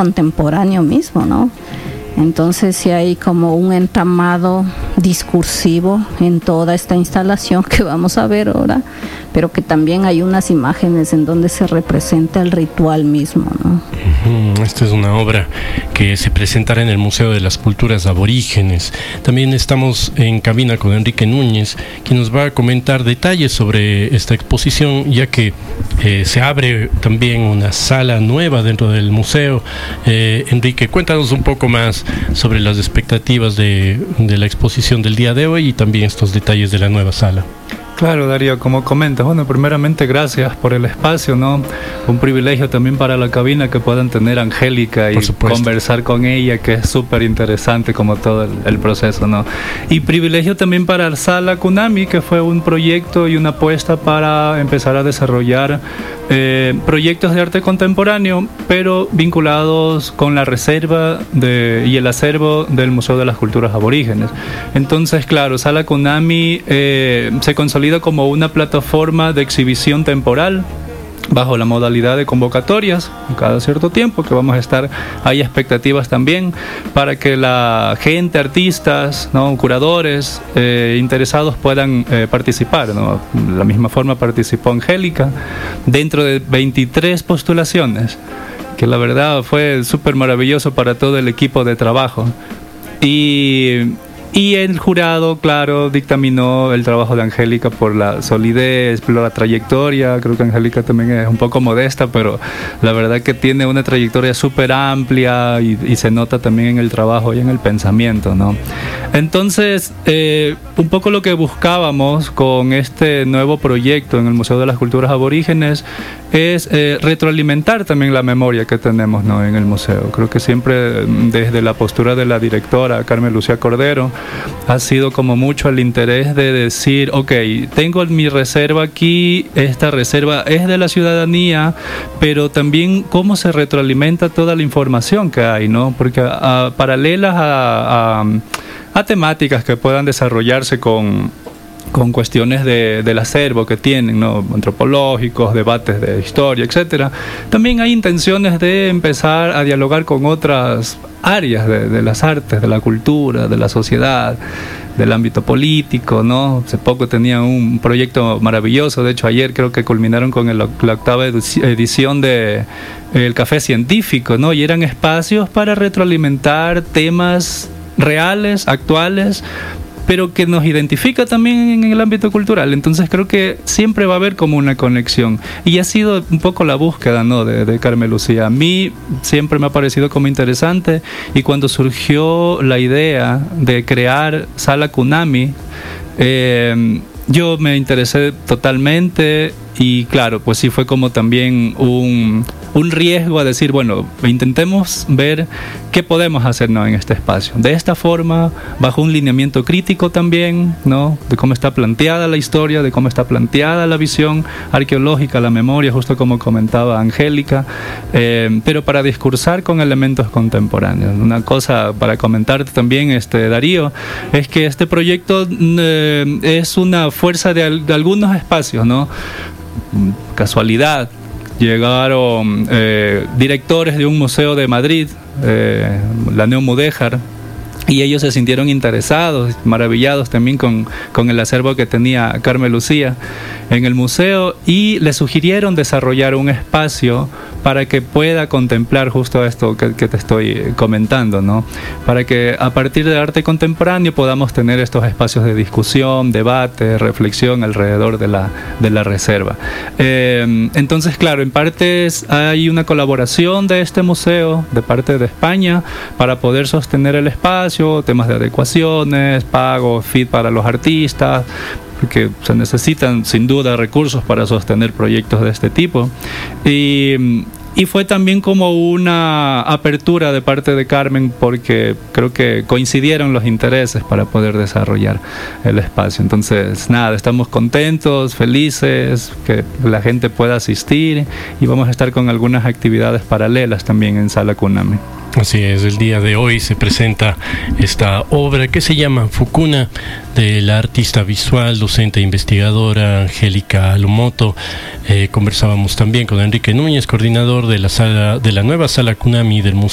contemporáneo mismo, ¿no? Entonces sí hay como un entramado discursivo en toda esta instalación que vamos a ver ahora, pero que también hay unas imágenes en donde se representa el ritual mismo, ¿no? Esta es una obra que se presentará en el Museo de las Culturas Aborígenes. También estamos en cabina con Enrique Núñez, quien nos va a comentar detalles sobre esta exposición, ya que se abre también una sala nueva dentro del museo. Enrique, cuéntanos un poco más sobre las expectativas de la exposición del día de hoy y también estos detalles de la nueva sala. Claro, Darío, como comentas, bueno, primeramente gracias por el espacio, ¿no? Un privilegio también para la cabina que puedan tener a Angélica y conversar con ella, que es súper interesante como todo el proceso, ¿no? Y privilegio también para la Sala Kunami, que fue un proyecto y una apuesta para empezar a desarrollar proyectos de arte contemporáneo, pero vinculados con la reserva y el acervo del Museo de las Culturas Aborígenes. Entonces, claro, Sala Kunami se consolida como una plataforma de exhibición temporal bajo la modalidad de convocatorias cada cierto tiempo, que vamos a estar, hay expectativas también para que la gente, artistas, ¿no?, curadores interesados puedan participar, ¿no? De la misma forma participó Angélica dentro de 23 postulaciones, que la verdad fue súper maravilloso para todo el equipo de trabajo. Y el jurado, claro, dictaminó el trabajo de Angélica por la solidez, por la trayectoria. Creo que Angélica también es un poco modesta, pero la verdad que tiene una trayectoria súper amplia y se nota también en el trabajo y en el pensamiento, ¿no? Entonces, un poco lo que buscábamos con este nuevo proyecto en el Museo de las Culturas Aborígenes es retroalimentar también la memoria que tenemos, ¿no?, en el museo. Creo que siempre desde la postura de la directora Carmen Lucía Cordero ha sido como mucho el interés de decir, ok, tengo mi reserva aquí, esta reserva es de la ciudadanía, pero también cómo se retroalimenta toda la información que hay, ¿no? Porque paralelas a temáticas que puedan desarrollarse con cuestiones del acervo que tienen, ¿no?, antropológicos, debates de historia, etcétera. También hay intenciones de empezar a dialogar con otras áreas de las artes, de la cultura, de la sociedad, del ámbito político, ¿no? Hace poco tenían un proyecto maravilloso, de hecho ayer creo que culminaron con la octava edición de El Café Científico, ¿no? Y eran espacios para retroalimentar temas reales, actuales, pero que nos identifica también en el ámbito cultural. Entonces creo que siempre va a haber como una conexión, y ha sido un poco la búsqueda, ¿no?, de Carmen Lucía. A mí siempre me ha parecido como interesante, y cuando surgió la idea de crear Sala Kunami, yo me interesé totalmente. Y claro, pues sí fue como también un riesgo a decir, bueno, intentemos ver qué podemos hacer, ¿no?, en este espacio. De esta forma, bajo un lineamiento crítico también, ¿no?, de cómo está planteada la historia, de cómo está planteada la visión arqueológica, la memoria, justo como comentaba Angélica, pero para discursar con elementos contemporáneos. Una cosa para comentarte también, Darío, es que este proyecto es una fuerza de algunos espacios, ¿no? Casualidad, llegaron directores de un museo de Madrid, la Neomudéjar, y ellos se sintieron interesados, maravillados también con el acervo que tenía Carmen Lucía en el museo, y le sugirieron desarrollar un espacio para que pueda contemplar justo esto que te estoy comentando, ¿no? Para que a partir del arte contemporáneo podamos tener estos espacios de discusión, debate, reflexión alrededor de la reserva. Entonces, claro, en parte hay una colaboración de este museo de parte de España para poder sostener el espacio, temas de adecuaciones, pago, feed para los artistas, porque se necesitan sin duda recursos para sostener proyectos de este tipo. Y fue también como una apertura de parte de Carmen, porque creo que coincidieron los intereses para poder desarrollar el espacio. Entonces, nada, estamos contentos, felices, que la gente pueda asistir, y vamos a estar con algunas actividades paralelas también en Sala Kunami. Así es, el día de hoy se presenta esta obra que se llama Fukuna, de la artista visual, docente e investigadora Angélica Alumoto. Conversábamos también con Enrique Núñez, coordinador de la nueva Sala Kunami del Museo